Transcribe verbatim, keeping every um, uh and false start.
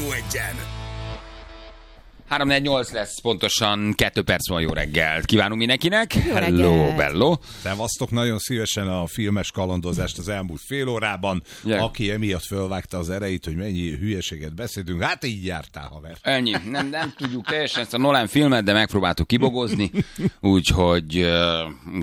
Rádió Egyen. három negyvennyolc lesz, pontosan kettő perc van, jó reggelt. Kívánunk mindenkinek. Jó Hello, reggelt. bello. Szevasztok, nagyon szívesen a filmes kalandozást az elmúlt fél órában. Yeah. Aki emiatt fölvágta az erejét, hogy mennyi hülyeséget beszélünk, hát így jártál, haver. Ennyi. Nem, nem tudjuk teljesen ezt a Nolan filmet, de megpróbáltuk kibogozni. Úgyhogy, uh,